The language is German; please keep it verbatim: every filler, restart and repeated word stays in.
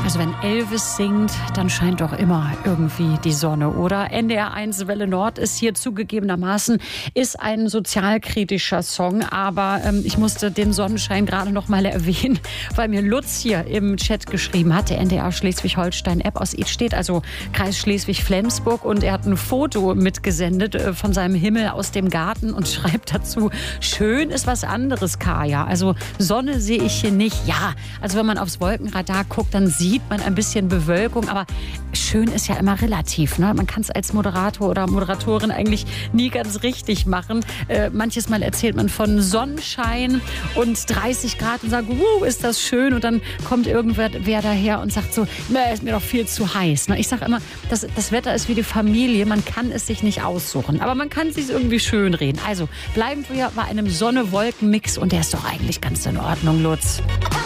Also wenn Elvis singt, dann scheint doch immer irgendwie die Sonne, oder? N D R eins Welle Nord ist hier zugegebenermaßen ist ein sozialkritischer Song, aber ähm, ich musste den Sonnenschein gerade noch mal erwähnen, weil mir Lutz hier im Chat geschrieben hat, der N D R Schleswig-Holstein-App aus Idstedt, also Kreis Schleswig-Flensburg, und er hat ein Foto mitgesendet äh, von seinem Himmel aus dem Garten und schreibt dazu: Schön ist was anderes, Kaya. Also Sonne sehe ich hier nicht. Ja, also wenn man aufs Wolkenradar guckt, dann sieht man ein bisschen Bewölkung, aber schön ist ja immer relativ, ne? Man kann es als Moderator oder Moderatorin eigentlich nie ganz richtig machen. Äh, manches Mal erzählt man von Sonnenschein und dreißig Grad und sagt, wow, ist das schön, und dann kommt irgendwer wer daher und sagt so, ne, ist mir doch viel zu heiß. Ne? Ich sage immer, das, das Wetter ist wie die Familie, man kann es sich nicht aussuchen, aber man kann es sich irgendwie schön reden. Also bleiben wir bei einem Sonne-Wolken-Mix, und der ist doch eigentlich ganz in Ordnung, Lutz.